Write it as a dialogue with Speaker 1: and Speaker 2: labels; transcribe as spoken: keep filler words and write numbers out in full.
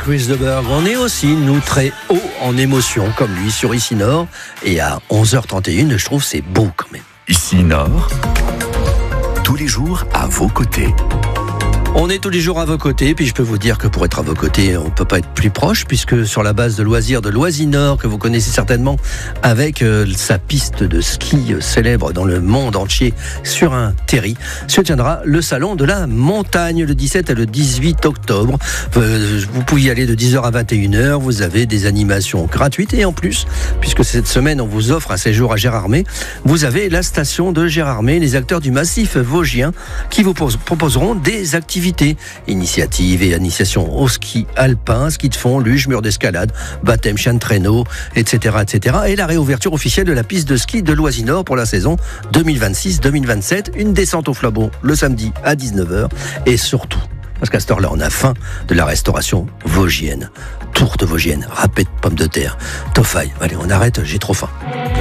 Speaker 1: Chris de Burgh. On est aussi, nous, très haut en émotion, comme lui, sur Ici Nord. Et à onze heures trente et une, je trouve c'est beau quand même.
Speaker 2: Ici Nord, tous les jours à vos côtés.
Speaker 1: On est tous les jours à vos côtés, puis je peux vous dire que pour être à vos côtés, on ne peut pas être plus proche, puisque sur la base de loisirs de Loisinor, que vous connaissez certainement, avec euh, sa piste de ski célèbre dans le monde entier, sur un terri, se tiendra le salon de la montagne le dix-sept et le dix-huit octobre. Euh, vous pouvez y aller de dix heures à vingt et une heures, vous avez des animations gratuites, et en plus, puisque cette semaine on vous offre un séjour à Gérardmer, vous avez la station de Gérardmer, les acteurs du massif vosgien, qui vous proposeront des activités. Initiatives et initiation au ski alpin, ski de fond, luge, mur d'escalade, baptême, chien de traîneau, et cetera, et cetera. Et la réouverture officielle de la piste de ski de Loisinor pour la saison deux mille vingt-six deux mille vingt-sept. Une descente au Flabot le samedi à dix-neuf heures. Et surtout, parce qu'à cette heure-là, on a faim, de la restauration vosgienne. Tourte vosgienne, râpée de pommes de terre, tofaille. Allez, on arrête, j'ai trop faim.